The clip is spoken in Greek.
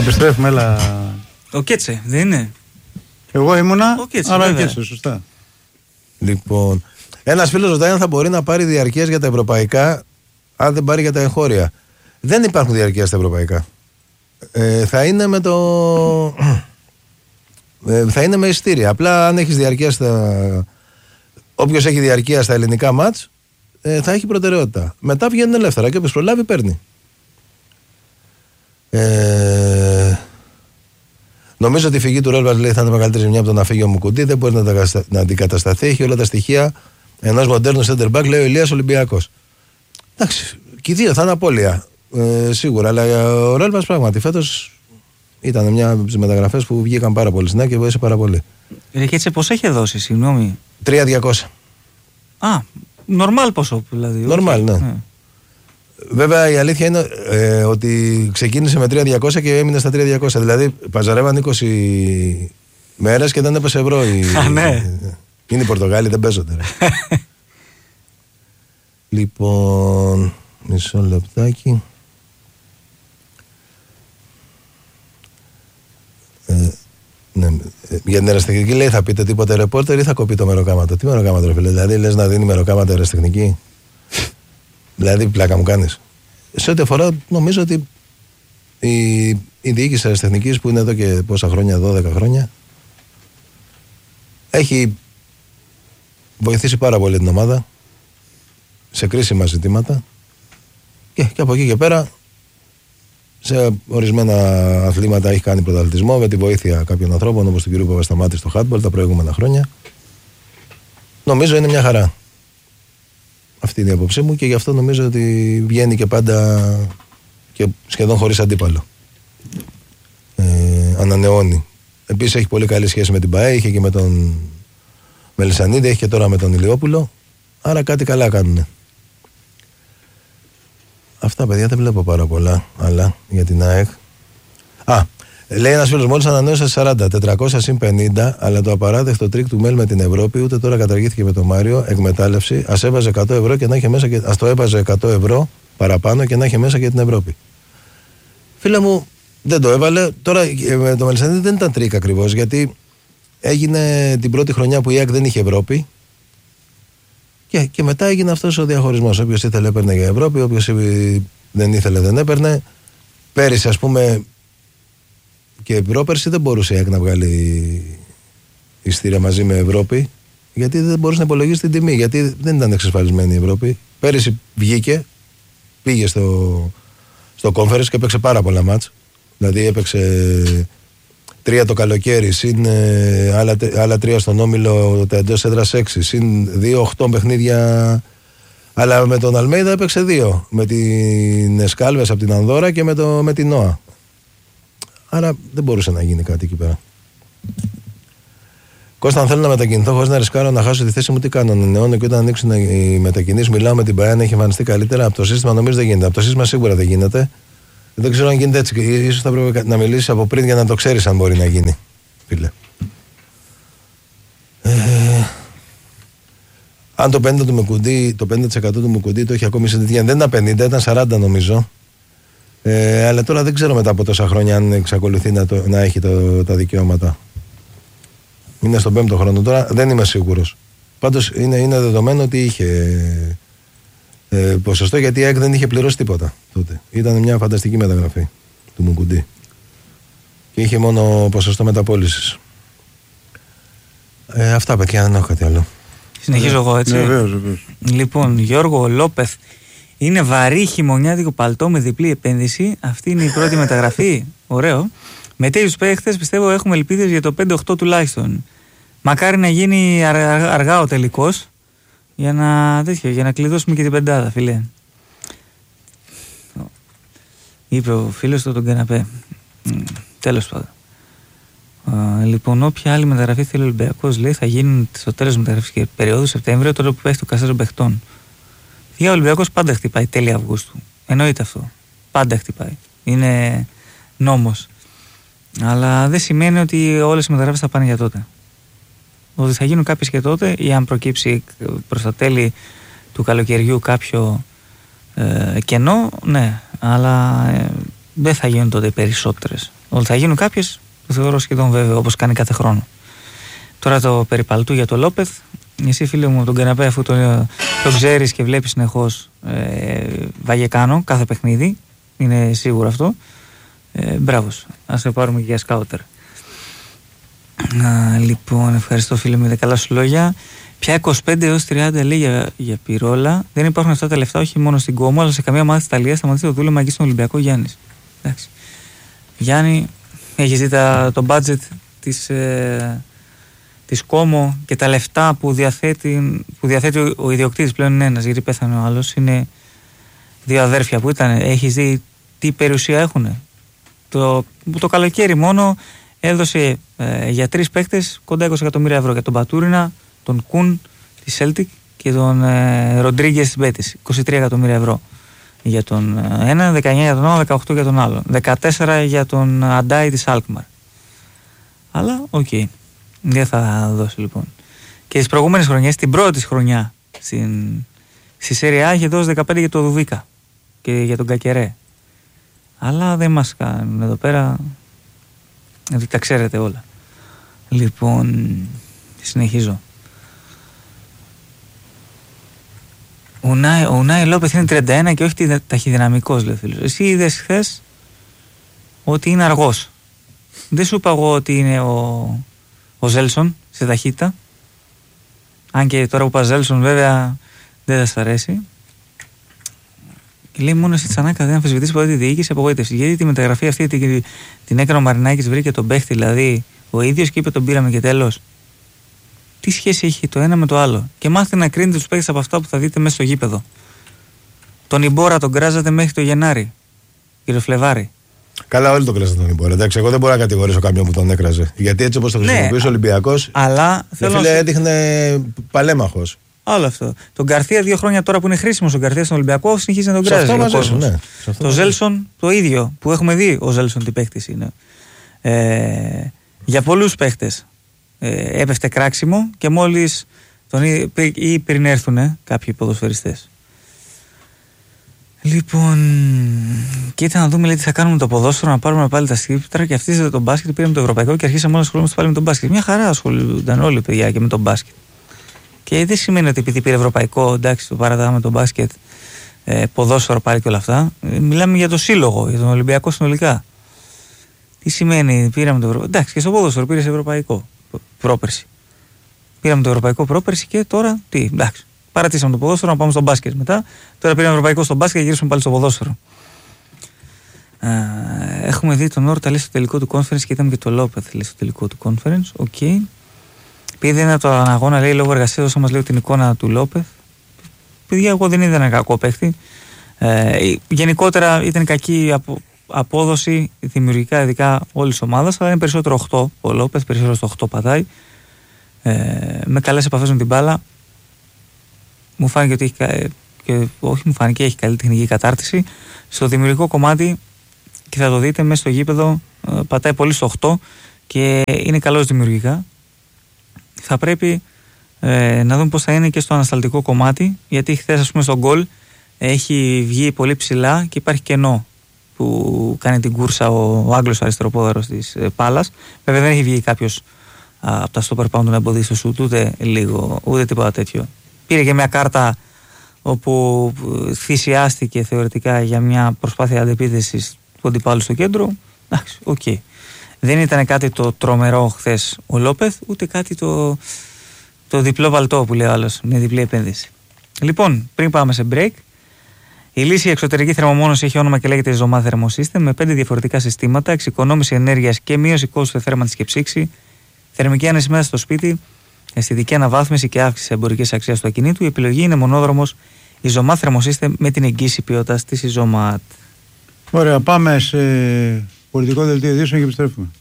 Επιστρέφουμε, έλα. Ο Κέτσε, δεν είναι? Εγώ ήμουνα, Ο Κέτσε, αλλά ο βέβαια. Κέτσε, σωστά. Λοιπόν, ένας φίλος ρωτάει αν θα μπορεί να πάρει διαρκείας για τα ευρωπαϊκά, αν δεν πάρει για τα εγχώρια. Δεν υπάρχουν διαρκείας στα ευρωπαϊκά. Θα είναι με το. Θα είναι με εισιτήρια. Απλά αν έχεις διαρκεία όποιος έχει διαρκεία στα ελληνικά μάτς, θα έχει προτεραιότητα. Μετά βγαίνουν ελεύθερα και όποιος προλάβει παίρνει. Νομίζω ότι η φυγή του Ρόλβας, λέει, θα είναι μεγαλύτερη ζημιά από το να φύγει ο Μουκουντή. Δεν μπορεί να αντικατασταθεί. Έχει όλα τα στοιχεία ενός μοντέρνου center back, λέει ο Ηλίας, Ολυμπιακός. Εντάξει, και οι δύο θα είναι απώλεια. Σίγουρα. Αλλά ο Ρόλβας πράγματι φέτος ήταν μια από τις μεταγραφές που βγήκαν πάρα πολύ συχνά και βοήθησε πάρα πολύ. Κέτσε, πώς έχει δώσει, συγγνώμη? 3.200. Α, νορμάλ ποσό δηλαδή. Νορμάλ, ναι. Βέβαια η αλήθεια είναι ότι ξεκίνησε με 3.200 και έμεινε στα 3.200. Δηλαδή παζαρεύαν 20 μέρες και δεν έπεσε ευρώ. Ναι. Είναι οι Πορτογάλοι, δεν παίζονται. Λοιπόν, μισό λεπτάκι. Ναι, για την αεραστεχνική, λέει, θα πείτε τίποτα ρεπόρτερ ή θα κοπεί το μεροκάματο? Τι μεροκάματο, ρε φίλε? Δηλαδή λες να δίνει μεροκάματο αεραστεχνική? Δηλαδή πλάκα μου κάνεις? Σε ό,τι αφορά, νομίζω ότι η διοίκηση αεραστεχνικής που είναι εδώ και πόσα χρόνια, 12 χρόνια, έχει βοηθήσει πάρα πολύ την ομάδα σε κρίσιμα ζητήματα και από εκεί και πέρα σε ορισμένα αθλήματα έχει κάνει πρωταθλητισμό με τη βοήθεια κάποιων ανθρώπων, όπως του κ. Παπασταμάτη στο handball τα προηγούμενα χρόνια. Νομίζω είναι μια χαρά. Αυτή είναι η απόψη μου και γι' αυτό νομίζω ότι βγαίνει και πάντα και σχεδόν χωρίς αντίπαλο. Ανανεώνει. Επίσης έχει πολύ καλή σχέση με την ΠΑΕ, είχε και με τον Μελισσανίδη, έχει και τώρα με τον Ηλιόπουλο. Άρα κάτι καλά κάνουνε. Αυτά, παιδιά, δεν βλέπω πάρα πολλά άλλα για την ΑΕΚ. Λέει ένας φίλος, μόλις ανανέωσε 40, 400 συν 50, αλλά το απαράδεκτο τρίκ του Μέλ με την Ευρώπη, ούτε τώρα καταργήθηκε με τον Μάριο, εκμετάλλευση, ας έβαζε 100 ευρώ και να είχε μέσα και, ας το έβαζε 100 ευρώ παραπάνω και να είχε μέσα και την Ευρώπη. Φίλε μου, δεν το έβαλε. Τώρα με το Μελισσανίδη δεν ήταν τρίκ ακριβώς, γιατί έγινε την πρώτη χρονιά που η ΑΕΚ δεν είχε Ευρώπη. Και μετά έγινε αυτός ο διαχωρισμός. Όποιος ήθελε έπαιρνε για Ευρώπη, όποιος δεν ήθελε δεν έπαιρνε. Πέρυσι, ας πούμε, και πρόπερσι δεν μπορούσε η ΑΕΚ να βγάλει εισιτήρια μαζί με Ευρώπη, γιατί δεν μπορούσε να υπολογίσει την τιμή, γιατί δεν ήταν εξασφαλισμένη η Ευρώπη. Πέρυσι βγήκε, πήγε στο conference και έπαιξε πάρα πολλά μάτς. Δηλαδή έπαιξε 3 το καλοκαίρι, συν άλλα 3 στον Όμιλο, τα εντός έδρας 6, συν 2-8 παιχνίδια. Αλλά με τον Αλμέιδα έπαιξε 2. Με την Εσκάλβες από την Ανδώρα και με την Νόα. Άρα δεν μπορούσε να γίνει κάτι εκεί πέρα. Κώστα, αν θέλω να μετακινηθώ χωρίς να ρισκάρω να χάσω τη θέση μου, τι κάνω? Νεώνω και όταν ανοίξουν οι μετακινήσεις, μιλάω με την ΠΑΕ, αν έχει εμφανιστεί καλύτερα από το σύστημα. Νομίζω δεν γίνεται. Από το σύστημα σίγουρα δεν γίνεται. Δεν ξέρω αν γίνεται έτσι. Ίσως θα πρέπει να μιλήσεις από πριν για να το ξέρεις αν μπορεί να γίνει, φίλε. Αν το 50% του Μουκουντή το έχει ακόμη συντηρητική, δεν ήταν 50, ήταν 40 νομίζω. Αλλά τώρα δεν ξέρω μετά από τόσα χρόνια αν εξακολουθεί να έχει τα δικαιώματα. Είναι στον 5ο χρόνο τώρα, δεν είμαι σίγουρος. Πάντως είναι δεδομένο ότι είχε ποσοστό, γιατί η ΑΕΚ δεν είχε πληρώσει τίποτα τότε. Ήταν μια φανταστική μεταγραφή του Μουκουντή. Και είχε μόνο ποσοστό μεταπώλησης. Αυτά, παιδιά, δεν έχω κάτι άλλο. Συνεχίζω εγώ, έτσι. Βεβαίως. Λοιπόν, Γιώργο Λόπεθ, είναι βαρύ χειμωνιάτικο παλτό με διπλή επένδυση. Αυτή είναι η πρώτη μεταγραφή. Ωραίο. Με τέτοιους παίχτες πιστεύω έχουμε ελπίδες για το 5-8 τουλάχιστον. Μακάρι να γίνει αργά ο τελικός για να κλειδώσουμε και την πεντάδα, φίλε. Είπε ο φίλος του τον καναπέ. Τέλος πάντων. Λοιπόν, όποια άλλη μεταγραφή θέλει ο Ολυμπιακός, λέει, θα γίνει στο τέλος της μεταγραφικής περίοδου, Σεπτέμβριο, τώρα που πέφτει το κασέ των παιχτών. Ο Ολυμπιακός πάντα χτυπάει τέλη Αυγούστου. Εννοείται αυτό. Πάντα χτυπάει. Είναι νόμος. Αλλά δεν σημαίνει ότι όλες οι μεταγραφές θα πάνε για τότε. Ότι θα γίνουν κάποιες και τότε, ή αν προκύψει προς τα τέλη του καλοκαιριού κάποιο κενό, ναι. Αλλά δεν θα γίνουν τότε περισσότερες. Ότι θα γίνουν κάποιες, το θεωρώ σχεδόν βέβαιο, όπως κάνει κάθε χρόνο. Τώρα το περιπαλτού για το Λόπεθ. Εσύ, φίλε μου, τον καναπέ, αφού τον ξέρεις και βλέπεις συνεχώς Βαγεκάνο κάθε παιχνίδι, είναι σίγουρο αυτό. Μπράβο, ας το πάρουμε και για σκάουτερ. Λοιπόν, ευχαριστώ, φίλε μου, για τα καλά σου λόγια. Πια 25 έως 30 λέει για πυρόλα. Δεν υπάρχουν αυτά τα λεφτά, όχι μόνο στην Κόμο, αλλά σε καμία ομάδα της Ιταλίας. Σταματήσει το δούλευμα εκεί στον Ολυμπιακό. Γιάννης. Εντάξει. Γιάννη, έχεις δει το budget της Κόμο και τα λεφτά που διαθέτει ο ιδιοκτήτης, πλέον είναι ένας, γιατί πέθανε ο άλλος. Είναι δύο αδέρφια που ήταν. Έχεις δει τι περιουσία έχουν? Το καλοκαίρι μόνο έδωσε για 3 παίκτες κοντά 20 εκατομμύρια ευρώ. Για τον Πατούρινα, τον Κουν τη Celtic και τον Ροντρίγκες της Μπέτης. 23 εκατομμύρια ευρώ για τον ένα, 19 για τον άλλο, 18 για τον άλλο, 14 για τον Αντάι της Αλκμαρ. Αλλά οκ, δεν θα δώσει λοιπόν. Και τις προηγούμενες χρονιές, την πρώτη της χρονιά στη Σέρια A, είχε δώσει 15 για τον Δουβίκα και για τον Κακερέ. Αλλά δεν μας κάνουν εδώ πέρα, γιατί τα ξέρετε όλα. Λοιπόν, συνεχίζω. Ο Νάι Λόπεθ είναι 31 και όχι ταχυδυναμικός, λέει ο φίλος. Εσύ είδες χθες ότι είναι αργός. Δεν σου είπα εγώ ότι είναι ο Ζέλσον σε ταχύτητα. Αν και τώρα που πας Ζέλσον βέβαια δεν θα σ' αρέσει. Και λέει μόνο στη Τσανάκα δεν αμφισβητήσει ποτέ τη διοίκηση, απογοήτευση. Γιατί τη μεταγραφή αυτή την έκανε ο Μαρινάκης, βρήκε τον παίχτη δηλαδή ο ίδιος και είπε τον πήραμε και τέλος. Τι σχέση έχει το ένα με το άλλο? Και μάθετε να κρίνετε τους παίχτες από αυτά που θα δείτε μέσα στο γήπεδο. Τον Ιμπόρα τον κράζατε μέχρι το Γενάρη και το Φλεβάρι. Καλά, όλοι τον κράζατε τον Ιμπόρα. Εντάξει, εγώ δεν μπορώ να κατηγορήσω κάποιον που τον έκραζε. Γιατί έτσι όπως το χρησιμοποιούσε ο Ολυμπιακός, αλλά έδειχνε παλέμαχος. Όλο αυτό. Τον Γκαρθία 2 χρόνια τώρα που είναι χρήσιμος ο Γκαρθία στον Ολυμπιακό, συνεχίζει να τον κράζει. Ναι. Το Ζέλσον το ίδιο που έχουμε δει. Ο Ζέλσον τι παίχτης είναι. Για πολλούς παίχτες έπεφτε κράξιμο και μόλις ή πριν έρθουν κάποιοι ποδοσφαιριστές. Λοιπόν, κοίτα να δούμε λέει, τι θα κάνουμε το ποδόσφαιρο, να πάρουμε πάλι τα σκύπτρα και αυτοί τον μπάσκετ πήραμε το ευρωπαϊκό και αρχίσαμε να ασχολούμαστε πάλι με τον μπάσκετ. Μια χαρά ασχολούνταν όλοι παιδιά και με τον μπάσκετ. Και δεν σημαίνει ότι επειδή πήρε ευρωπαϊκό, εντάξει, το παρατάμε τον μπάσκετ, ποδόσφαιρο πάλι και όλα αυτά. Μιλάμε για το σύλλογο, για τον Ολυμπιακό συνολικά. Τι σημαίνει, πήραμε το ευρωπαϊκό. Εντάξει, και στο ποδόσφαιρο πήρε ευρωπαϊκό πρόπερση. Πήραμε το ευρωπαϊκό πρόπερση και τώρα τι, εντάξει. Παρατήσαμε το ποδόσφαιρο να πάμε στο μπάσκετ μετά. Τώρα πήραμε ευρωπαϊκό στο μπάσκετ και γυρίσουμε πάλι στο ποδόσφαιρο. Έχουμε δει τον Όρτα λέει στο τελικό του conference και είδαμε και το Λόπεθ λέει στο τελικό του conference. Οκ. Επειδή είναι τον αγώνα λέει λόγω εργασίας όσο μας λέει την εικόνα του Λόπεθ. Παιδιά, εγώ δεν είδα ένα κακό παίχτη. Γενικότερα ήταν κακή απόδοση δημιουργικά ειδικά όλης της ομάδας, αλλά είναι περισσότερο 8 ο Λόπεθ, περισσότερο στο 8 πατάει. Με καλές επαφές με την μπάλα. Μου φάνηκε ότι έχει καλή τεχνική κατάρτιση. Στο δημιουργικό κομμάτι, και θα το δείτε μέσα στο γήπεδο, πατάει πολύ στο 8 και είναι καλός δημιουργικά. Θα πρέπει να δούμε πώς θα είναι και στο ανασταλτικό κομμάτι, γιατί χθες ας πούμε στο γκολ έχει βγει πολύ ψηλά και υπάρχει κενό που κάνει την κούρσα ο Άγγλος αριστεροπόδαρος της Πάλας. Βέβαια δεν έχει βγει κάποιος από τα στόπερ πάνω να εμποδίσει το σουτ ούτε λίγο, ούτε τίποτα τέτοιο. Πήρε και μια κάρτα όπου θυσιάστηκε θεωρητικά για μια προσπάθεια αντεπίθεσης του αντιπάλου στο κέντρο. Εντάξει, οκ. Δεν ήταν κάτι το τρομερό χθες ο Λόπεθ, ούτε κάτι το διπλό βαλτό που λέει ο άλλος, με διπλή επένδυση. Λοιπόν, πριν πάμε σε break, η λύση εξωτερική θερμομόνωση έχει όνομα και λέγεται Ζωμά Thermosystem με 5 διαφορετικά συστήματα, εξοικονόμηση ενέργειας και μείωση κόστου σε θέρμανση και ψήξη, θερμική άνεση μέσα στο σπίτι, αισθητική αναβάθμιση και αύξηση εμπορικής αξίας του ακινήτου. Η επιλογή είναι μονόδρομος η Ζωμά Thermosystem με την εγγύηση ποιότητας της Ζωμάτ. Ωραία, πάμε σε πολιτικό δελτίο ειδήσεων και επιστρέφουμε.